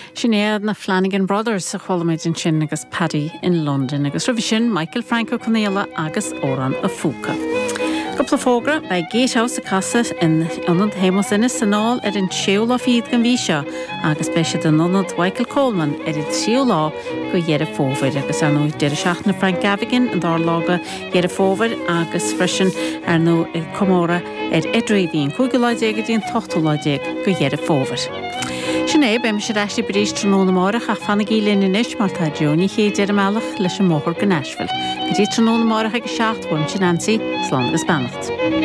Sinead na Flanagan Brothers sa cholaméid in sin agus Paddy in London agus roimh sin Michael Franco Cornelia agus Óran a Fúca. Couple fógra bei Gatehouse a casa in anad hémas inna sanál in siúla fiad gan bhí seo agus beise den anad Michael Coleman in siúlá go dhéad fófid agus nó deidir seach na Frank Gavigan an dar lága dhéad fófid agus frisin nó comóra idréhín chuigiláidéag dín tochtúláidéag go dhéad fófid. Sinné beim sé reisí bríos tróna márach ach fanna gílinn in is mar tá Johnny chéad meach leis an móthir go Nashville. Go dtí tróna márach ag 7 sin Nancy, slán agus bannacht.